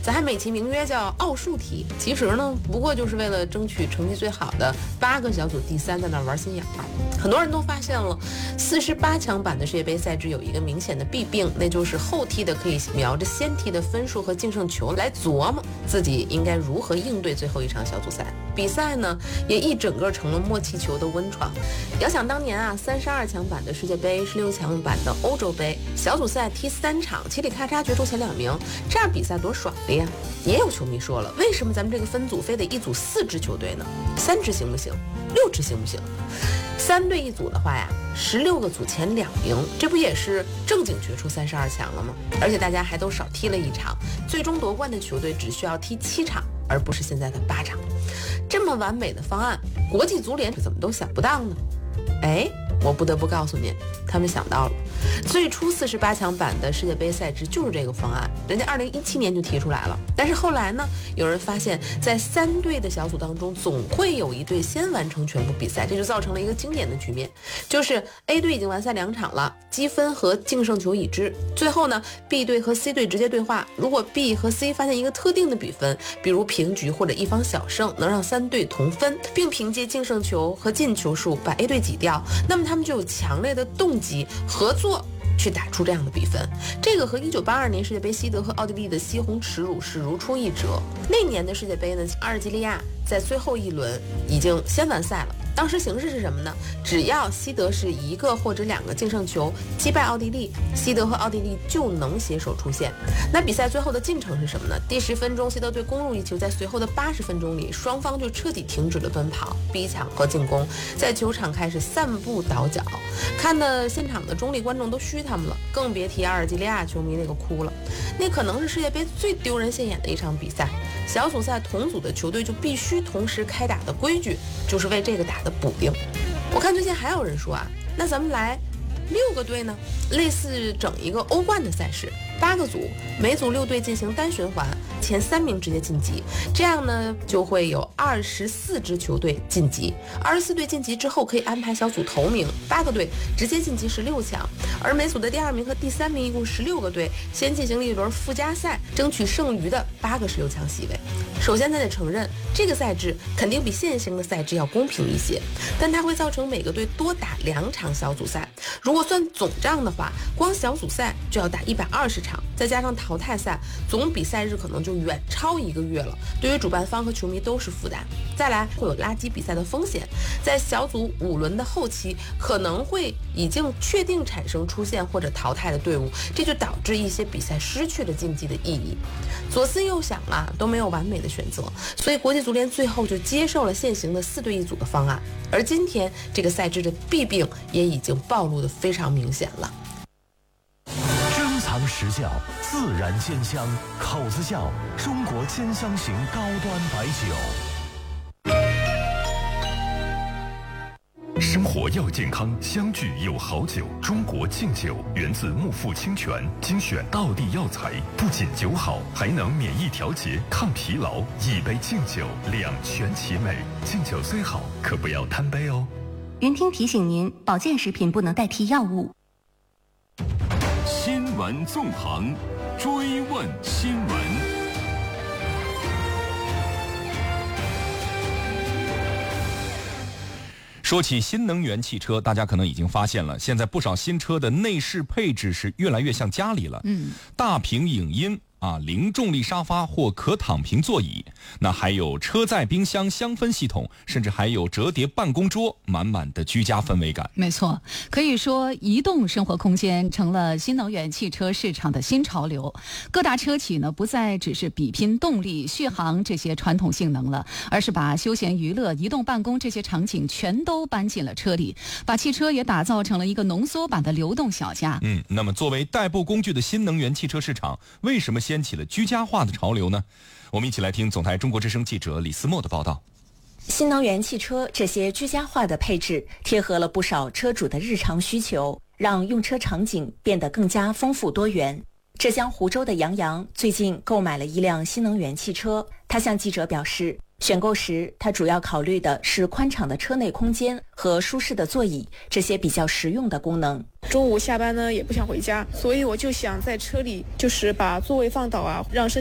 咱还美其名曰叫奥数题，其实呢，不过就是为了争取成绩最好的8个小组第3在那玩心眼儿。很多人都发现了48强版的世界杯赛制有一个明显的弊病，那就是后踢的可以瞄着先踢的分数和净胜球来琢磨自己应该如何应对最后一场小组赛。比赛呢，也一整个成了默契球的温床。遥想当年啊，32强版的世界杯、16强版的欧洲杯，小组赛踢3场，嘁里咔嚓决出前2名，这样比赛多爽的呀！也有球迷说了，为什么咱们这个分组非得一组4支球队呢？3支行不行？6支行不行？3队1组的话呀，16个组前2名，这不也是正经决出32强了吗？而且大家还都少踢了1场，最终夺冠的球队只需要踢7场，而不是现在的8场。这么完美的方案，国际足联怎么都想不到呢？我不得不告诉您，他们想到了。最初48强版的世界杯赛制就是这个方案，人家2017年就提出来了。但是后来呢，有人发现，在3队的小组当中，总会有一队先完成全部比赛，这就造成了一个经典的局面，就是 A 队已经完赛2场了，积分和净胜球已知。最后呢 ，B 队和 C 队直接对话，如果 B 和 C 发现一个特定的比分，比如平局或者一方小胜，能让3队同分，并凭借净胜球和进球数把 A 队挤掉，那么他们就有强烈的动机合作去打出这样的比分。这个和1982年世界杯西德和奥地利的西红耻辱是如出一辙。那年的世界杯呢，阿尔及利亚在最后一轮已经先完赛了。当时形势是什么呢？只要西德是1个或者2个净胜球击败奥地利，西德和奥地利就能携手出线。那比赛最后的进程是什么呢？第10分钟，西德队攻入1球，在随后的80分钟里，双方就彻底停止了奔跑、逼抢和进攻，在球场开始散步倒脚，看的现场的中立观众都虚他们了，更别提阿尔及利亚球迷那个哭了。那可能是世界杯最丢人现眼的一场比赛。小组赛同组的球队就必须同时开打的规矩，就是为这个打的补丁。我看最近还有人说啊，那咱们来6个队呢，类似整一个欧冠的赛事，8个组，每组6队进行单循环，前3名直接晋级，这样呢就会有24支球队晋级，24队晋级之后可以安排小组头名，8个队直接晋级16强，而每组的第2名和第3名一共16个队，先进行了一轮附加赛，争取剩余的8个16强席位。首先咱得承认，这个赛制肯定比现行的赛制要公平一些，但它会造成每个队多打2场小组赛。如果算总账的话，光小组赛就要打120场，再加上淘汰赛，总比赛日可能就远超1个月了，对于主办方和球迷都是负担。再来会有垃圾比赛的风险，在小组5轮的后期可能会已经确定产生出线或者淘汰的队伍，这就导致一些比赛失去了竞技的意义。左思右想啊，都没有完美的选择，所以国际足联最后就接受了现行的4队1组的方案。而今天这个赛制的弊病也已经暴露得非常明显了。 珍藏实窖，自然鲜香，口子窖，中国兼香型高端白酒。 生活要健康，相聚有好酒。中国敬酒源自木富清泉，精选道地药材，不仅酒好，还能免疫调节、抗疲劳。一杯敬酒，两全其美。敬酒虽好，可不要贪杯哦。 云听提醒您，保健食品不能代替药物。 新闻纵横，追问新闻。 说起新能源汽车，大家可能已经发现了，现在不少新车的内饰配置是越来越像家里了。大屏影音零重力沙发或可躺平座椅，那还有车载冰箱香氛系统，甚至还有折叠办公桌，满满的居家氛围感。 没错，可以说移动生活空间成了新能源汽车市场的新潮流。各大车企呢，不再只是比拼动力、续航这些传统性能了，而是把休闲娱乐、移动办公这些场景全都搬进了车里，把汽车也打造成了一个浓缩版的流动小家。 那么作为代步工具的新能源汽车市场，为什么掀起了居家化的潮流呢？我们一起来听总台中国之声记者李思墨的报道。 新能源汽车这些居家化的配置贴合了不少车主的日常需求，让用车场景变得更加丰富多元。浙江湖州的杨洋最近购买了一辆新能源汽车，他向记者表示，选购时他主要考虑的是宽敞的车内空间和舒适的座椅，这些比较实用的功能。 中午下班呢也不想回家，所以我就想在车里就是把座位放倒啊，让